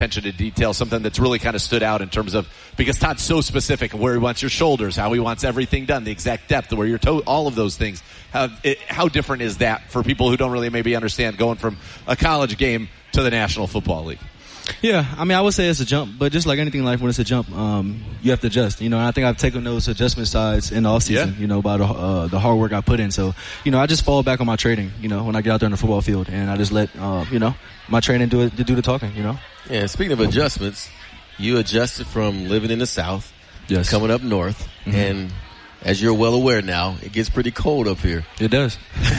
attention to detail, something that's really kind of stood out in terms of, because Todd's so specific of where he wants your shoulders, how he wants everything done, the exact depth, where your toe, all of those things. How different is that for people who don't really maybe understand going from a college game to the National Football League? Yeah, I mean, I would say it's a jump, but just like anything in life, when it's a jump, you have to adjust. And I think I've taken those adjustment sides in the offseason, by the hard work I put in. So, I just fall back on my training, when I get out there on the football field, and I just let, my training do the talking, Yeah, speaking of adjustments, you adjusted from living in the South, coming up north, and as you're well aware now, it gets pretty cold up here. It does.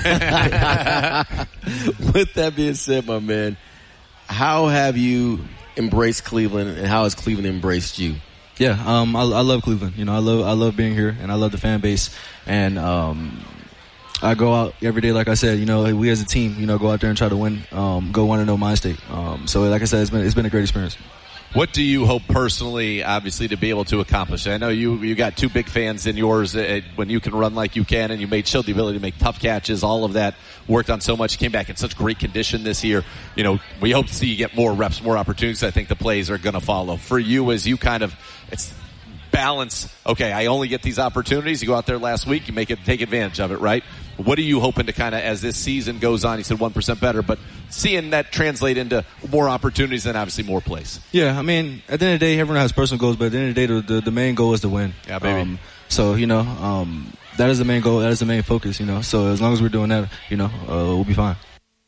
With that being said, my man, how have you embraced Cleveland, and how has Cleveland embraced you? Yeah, I love Cleveland. I love being here, and I love the fan base. And I go out every day, like I said. We as a team, go out there and try to win. Go 1-0 Mind State. So, like I said, it's been a great experience. What do you hope personally, obviously, to be able to accomplish? I know you got two big fans in yours when you can run like you can, and you showed the ability to make tough catches. All of that worked on so much. You came back in such great condition this year. We hope to see you get more reps, more opportunities. I think the plays are going to follow. For you, as you kind of balance, okay, I only get these opportunities. You go out there last week, you take advantage of it, right? What are you hoping to kind of, as this season goes on, you said 1% better, but seeing that translate into more opportunities and obviously more plays? Yeah, I mean, at the end of the day, everyone has personal goals, but at the end of the day, the main goal is to win. Yeah, baby. So, that is the main goal. That is the main focus, So as long as we're doing that, we'll be fine.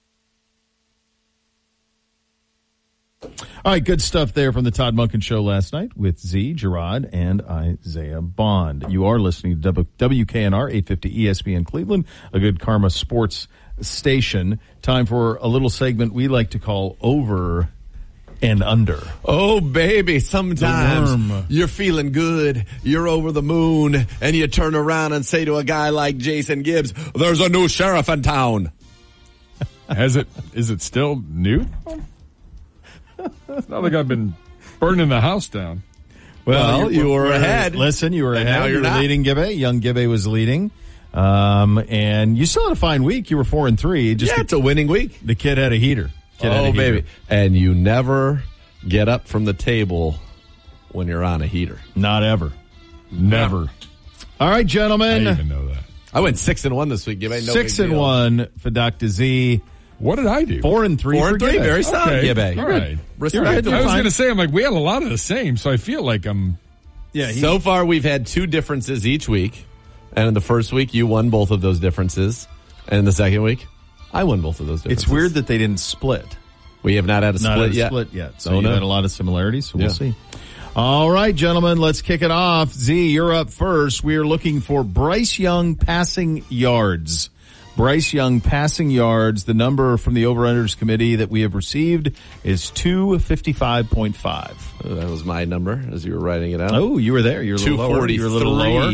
All right, good stuff there from the Todd Monken Show last night with Z, Gerard, and Isaiah Bond. You are listening to WKNR 850 ESPN Cleveland, a good Karma sports station. Time for a little segment we like to call Over and Under. Oh, baby, sometimes you're feeling good, you're over the moon, and you turn around and say to a guy like Jason Gibbs, there's a new sheriff in town. Is it still new? It's not like I've been burning the house down. Well, you were ahead. Listen, you were ahead. Now you were not. leading Gibbe. Young Gibbe was leading. And you still had a fine week. You were 4-3. It's a winning week. The kid had a heater. Baby. And you never get up from the table when you're on a heater. Not ever. Never. All right, gentlemen. I didn't even know that. I went 6-1 this week. 6-1 for Dr. Z. What did I do? 4-3 for Gibbe. Very solid, Gibbe. All right. Respectable. I was going to say, we had a lot of the same, so I feel like I'm... Yeah. So far, we've had two differences each week. And in the first week, you won both of those differences. And in the second week, I won both of those differences. It's weird that they didn't split. We have not had a split yet. So you've had a lot of similarities, so we'll see. All right, gentlemen, let's kick it off. Z, you're up first. We are looking for Bryce Young passing yards. Bryce Young passing yards. The number from the Over-Unders Committee that we have received is 255.5. That was my number as you were writing it out. Oh, you were there. You're a little lower. You're a little lower.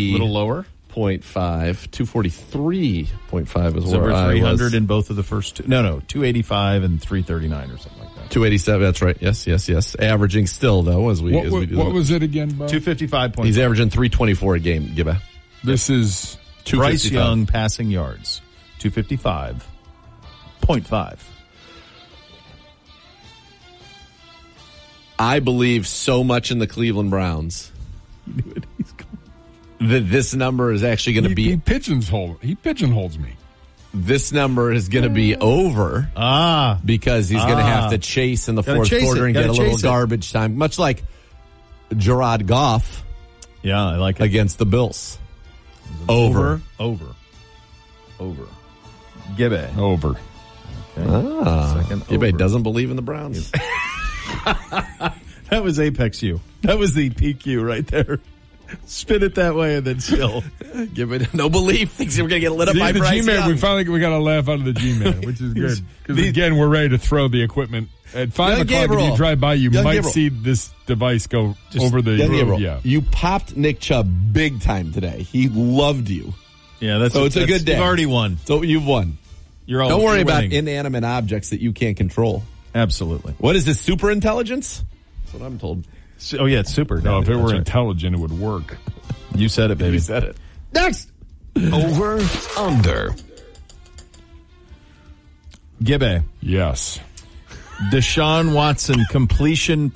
243.5 is where over I 300 was. in both of the first two. No, 285 and 339 or something like that. 287, that's right. Yes. Averaging still, though, as we do. What was it again, Bob? 255.5. He's averaging 324 a game, Gibbe. This is Bryce Young passing yards. 255.5. I believe so much in the Cleveland Browns that this number is actually going to be... He pigeonholes me. This number is going to be over because he's going to have to chase in the fourth quarter and get a little garbage time, much like Jared Goff I like it. against the Bills. Over. Gibbe. Over. Okay. Gibbe doesn't believe in the Browns. That was Apex U. That was the PQ right there. Spin it that way and then still. Give it no belief. Thinks we're going to get lit up by the Bryce G-Man, Young. we got a laugh out of the G-Man, which is good. Because, again, we're ready to throw the equipment. At 5 o'clock, if you drive by, you might see this device go over the road. Yeah. You popped Nick Chubb big time today. He loved you. Yeah, so it's a good day. You've already won. So you've won. Don't worry about inanimate objects that you can't control. Absolutely. What is this, super intelligence? That's what I'm told. Oh, yeah, it's super. No, if it were intelligent, it would work. You said it, baby. You said it. Next! Over, under. Gibbe. Yes. Deshaun Watson completion